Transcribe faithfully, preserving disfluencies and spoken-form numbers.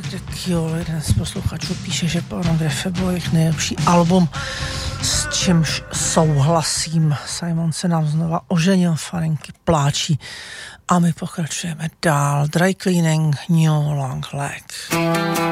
Tak jo, jeden z posluchačů píše, že Pornografie bylo jejich nejlepší album, s čímž souhlasím. Simon se nám znova oženil, faninky pláčí a my pokračujeme dál. Dry Cleaning, New Long Leg.